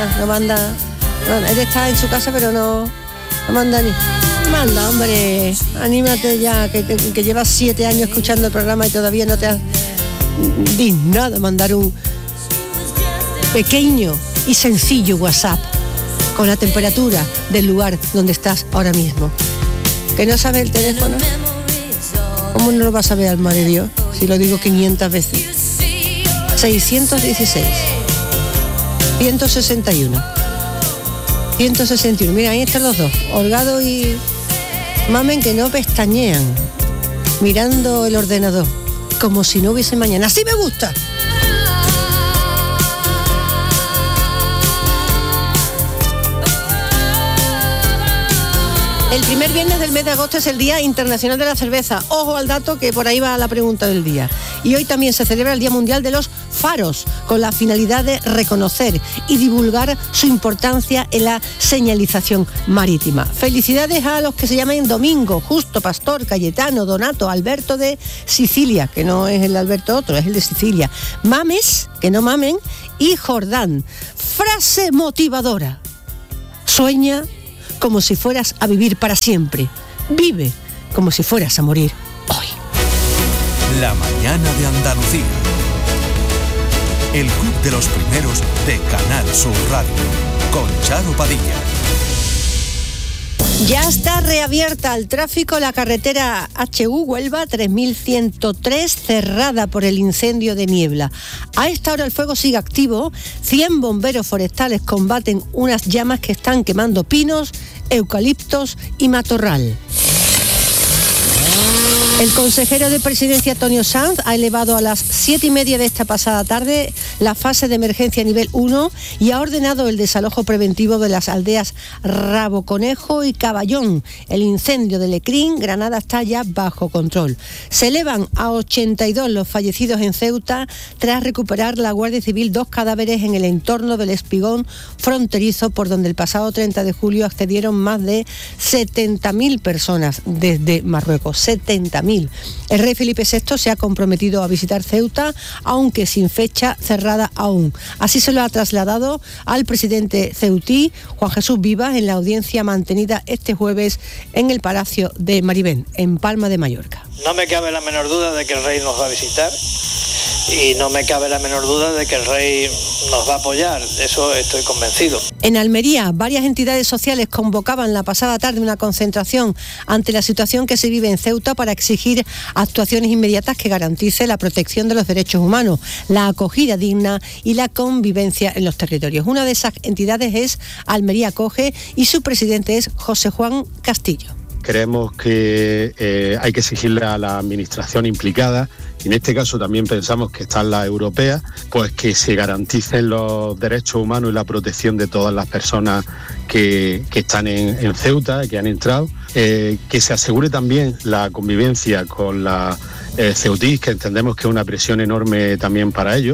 No manda. Él está en su casa, pero no manda ni. Manda, hombre, anímate ya, que llevas 7 años escuchando el programa y todavía no te has dignado mandar un pequeño y sencillo WhatsApp con la temperatura del lugar donde estás ahora mismo. ¿Que no sabes el teléfono? ¿Cómo no lo vas a ver, alma de Dios? Si lo digo 500 veces. 616 161 161. Mira, ahí están los dos, Holgado y Mamen, que no pestañean mirando el ordenador como si no hubiese mañana. ¡Así me gusta! El primer viernes del mes de agosto es el Día Internacional de la Cerveza. Ojo al dato, que por ahí va la pregunta del día. Y hoy también se celebra el Día Mundial de los Faros, con la finalidad de reconocer y divulgar su importancia en la señalización marítima. Felicidades a los que se llamen Domingo, Justo, Pastor, Cayetano, Donato, Alberto de Sicilia, que no es el Alberto otro, es el de Sicilia. Mames, que no mamen, y Jordán. Frase motivadora. Sueña como si fueras a vivir para siempre. Vive como si fueras a morir hoy. La mañana de Andalucía. El club de los primeros de Canal Sur Radio. Con Charo Padilla. Ya está reabierta al tráfico la carretera HU Huelva 3103, cerrada por el incendio de niebla. A esta hora el fuego sigue activo. 100 bomberos forestales combaten unas llamas que están quemando pinos, eucaliptos y matorral. El consejero de Presidencia, Antonio Sanz, ha elevado a las 7:30 de esta pasada tarde la fase de emergencia nivel 1 y ha ordenado el desalojo preventivo de las aldeas Rabo Conejo y Caballón. El incendio de Lecrín, Granada, está ya bajo control. Se elevan a 82 los fallecidos en Ceuta tras recuperar la Guardia Civil 2 cadáveres en el entorno del espigón fronterizo por donde el pasado 30 de julio accedieron más de 70.000 personas desde Marruecos. 70.000. El rey Felipe VI se ha comprometido a visitar Ceuta, aunque sin fecha cerrada aún. Así se lo ha trasladado al presidente ceutí, Juan Jesús Vivas, en la audiencia mantenida este jueves en el Palacio de Maribén, en Palma de Mallorca. No me cabe la menor duda de que el rey nos va a visitar y no me cabe la menor duda de que el rey nos va a apoyar, de eso estoy convencido. En Almería, varias entidades sociales convocaban la pasada tarde una concentración ante la situación que se vive en Ceuta para exigir actuaciones inmediatas que garanticen la protección de los derechos humanos, la acogida digna y la convivencia en los territorios. Una de esas entidades es Almería Acoge y su presidente es José Juan Castillo. Creemos que hay que exigirle a la administración implicada, y en este caso también pensamos que están las europeas, pues que se garanticen los derechos humanos y la protección de todas las personas que están en Ceuta, que han entrado, que se asegure también la convivencia con la ceutís, que entendemos que es una presión enorme también para ellos.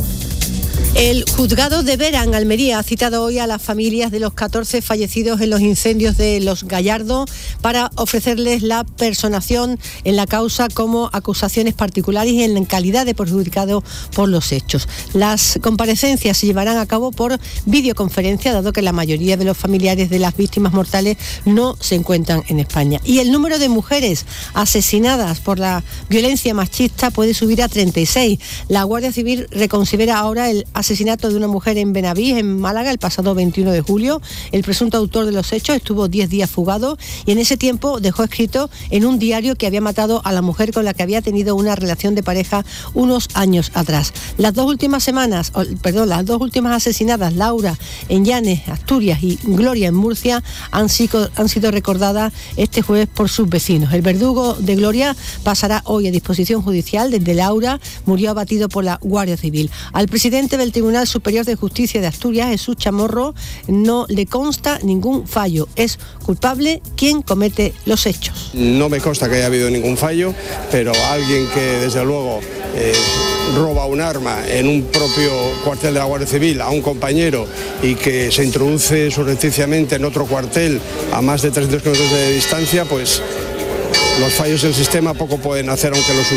El juzgado de Vera, en Almería, ha citado hoy a las familias de los 14 fallecidos en los incendios de Los Gallardos para ofrecerles la personación en la causa como acusaciones particulares y en calidad de perjudicado por los hechos. Las comparecencias se llevarán a cabo por videoconferencia, dado que la mayoría de los familiares de las víctimas mortales no se encuentran en España. Y el número de mujeres asesinadas por la violencia machista puede subir a 36. La Guardia Civil reconsidera ahora el asesinato de una mujer en Benavís, en Málaga, el pasado 21 de julio. El presunto autor de los hechos estuvo 10 días fugado y en ese tiempo dejó escrito en un diario que había matado a la mujer con la que había tenido una relación de pareja unos años atrás. Las dos últimas asesinadas, Laura en Llanes, Asturias, y Gloria en Murcia, han sido recordadas este jueves por sus vecinos. El verdugo de Gloria pasará hoy a disposición judicial. Desde Laura murió abatido por la Guardia Civil. Al presidente del Tribunal Superior de Justicia de Asturias, Jesús Chamorro, no le consta ningún fallo. Es culpable quien comete los hechos. No me consta que haya habido ningún fallo, pero alguien que desde luego roba un arma en un propio cuartel de la Guardia Civil a un compañero y que se introduce surrepticiamente en otro cuartel a más de 300 kilómetros de distancia, pues los fallos del sistema poco pueden hacer, aunque los hubiere.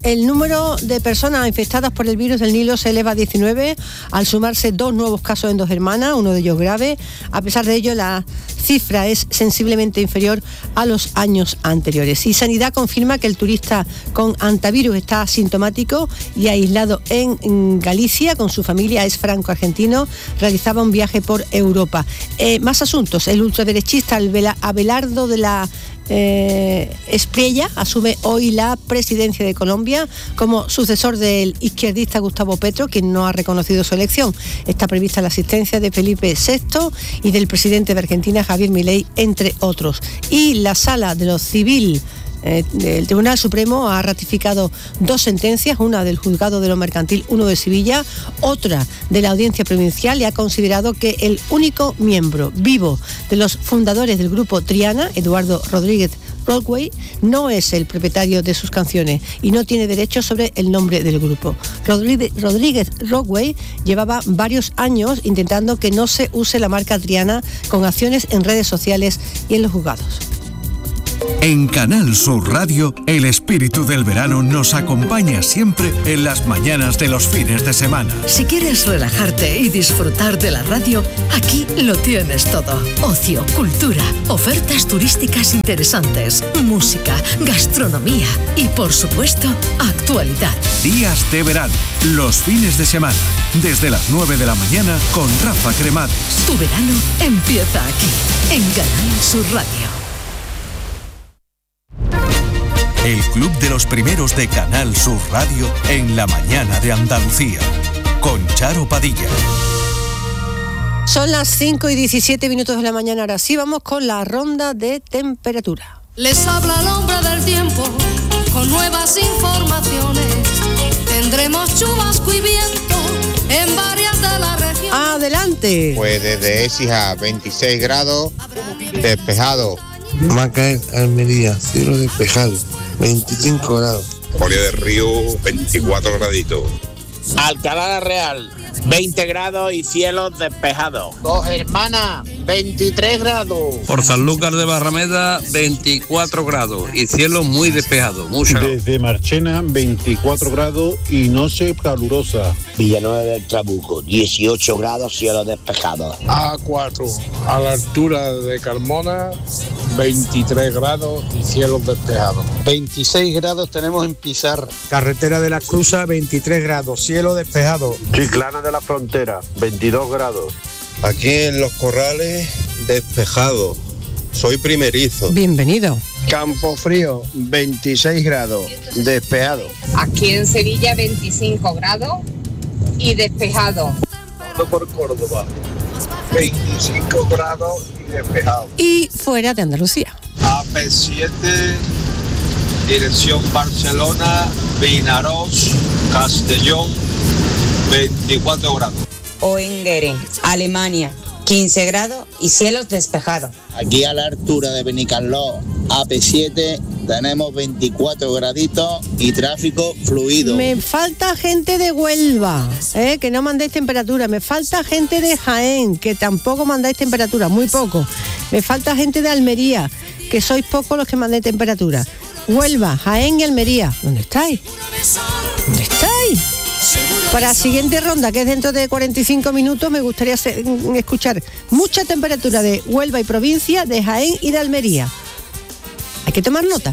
El número de personas infectadas por el virus del Nilo se eleva a 19, al sumarse 2 nuevos casos en Dos Hermanas, uno de ellos grave. A pesar de ello, la cifra es sensiblemente inferior a los años anteriores. Y Sanidad confirma que el turista con antivirus está asintomático y aislado en Galicia con su familia. Es franco-argentino, realizaba un viaje por Europa. Más asuntos. El ultraderechista Abelardo de la Espriella asume hoy la presidencia de Colombia como sucesor del izquierdista Gustavo Petro, quien no ha reconocido su elección. Está prevista la asistencia de Felipe VI y del presidente de Argentina, Javier Milei, entre otros. Y la Sala de lo Civil el Tribunal Supremo ha ratificado 2 sentencias, una del Juzgado de lo Mercantil 1 de Sevilla, otra de la Audiencia Provincial, y ha considerado que el único miembro vivo de los fundadores del grupo Triana, Eduardo Rodríguez Rothway, no es el propietario de sus canciones y no tiene derecho sobre el nombre del grupo. Rodríguez Rothway llevaba varios años intentando que no se use la marca Triana, con acciones en redes sociales y en los juzgados. En Canal Sur Radio, el espíritu del verano nos acompaña siempre en las mañanas de los fines de semana. Si quieres relajarte y disfrutar de la radio, aquí lo tienes todo. Ocio, cultura, ofertas turísticas interesantes, música, gastronomía y, por supuesto, actualidad. Días de verano, los fines de semana, desde las 9 de la mañana con Rafa Cremades. Tu verano empieza aquí, en Canal Sur Radio. El Club de los Primeros de Canal Sur Radio en la mañana de Andalucía, con Charo Padilla. Son las 5:17 de la mañana, ahora sí vamos con la ronda de temperatura. Les habla el hombre del tiempo, con nuevas informaciones. Tendremos chubasco y viento en varias de las regiones. ¡Adelante! Pues desde Écija, 26 grados, despejado. Maca, Almería, cielo despejado, 25 grados. Oria del Río, 24 graditos. Alcalá la Real, 20 grados y cielos despejados. Dos Hermanas, 23 grados. Por Sanlúcar de Barrameda, 24 grados y cielos muy despejados. Desde Marchena, 24 grados y noche calurosa. Villanueva del Trabuco, 18 grados, cielo despejado. A4, a la altura de Carmona, 23 grados y cielos despejados. 26 grados tenemos en Pizarra. Carretera de las Cruzas, 23 grados, cielo despejado. Chiclana de la Frontera, 22 grados. Aquí en Los Corrales, despejado. Soy primerizo. Bienvenido. Campo Frío, 26 grados, despejado. Aquí en Sevilla, 25 grados y despejado. Por Córdoba, 25 grados y despejado. Y fuera de Andalucía. AP7, dirección Barcelona, Vinaròs, Castellón, 24 grados. Oengeren, Alemania, 15 grados y cielos despejados. Aquí a la altura de Benicaló, AP7, tenemos 24 graditos y tráfico fluido. Me falta gente de Huelva, que no mandéis temperatura. Me falta gente de Jaén, que tampoco mandáis temperatura, muy poco. Me falta gente de Almería, que sois pocos los que mandéis temperatura. Huelva, Jaén y Almería, ¿dónde estáis? ¿Dónde estáis? Para la siguiente ronda, que es dentro de 45 minutos, me gustaría escuchar mucha temperatura de Huelva y provincia, de Jaén y de Almería. Hay que tomar nota.